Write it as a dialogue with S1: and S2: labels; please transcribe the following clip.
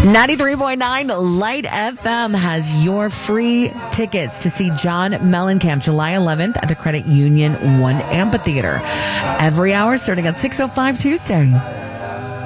S1: 93.9 Light FM has your free tickets to see John Mellencamp July 11th at the Credit Union 1 Amphitheater. Every hour starting at 6:05 Tuesday.